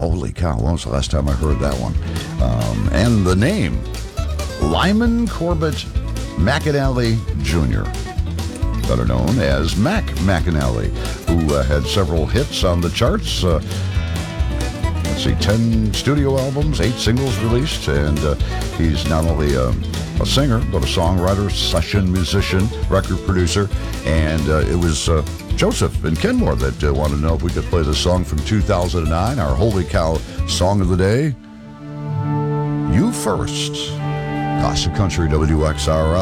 Holy cow, when was the last time I heard that one? And the name, Lyman Corbett McAnally Jr., better known as Mac McAnally, who had several hits on the charts. 10 studio albums, 8 singles released, and he's not only a singer, but a songwriter, session musician, record producer, and it was Joseph in Kenmore that wanted to know if we could play the song from 2009, our Holy Cow Song of the Day, You First. Classic Country WXRL.